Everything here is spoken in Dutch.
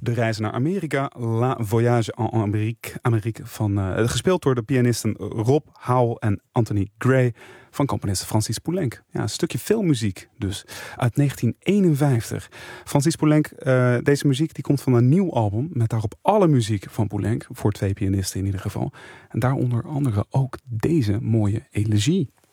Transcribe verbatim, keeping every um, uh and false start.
De Reis naar Amerika, La Voyage en Amérique, Amérique van, uh, gespeeld door de pianisten Rob Howell en Anthony Gray van componist Francis Poulenc. Ja, een stukje filmmuziek dus, uit negentien eenenvijftig. Francis Poulenc, uh, deze muziek die komt van een nieuw album met daarop alle muziek van Poulenc, voor twee pianisten in ieder geval. En daaronder andere ook deze mooie elegie.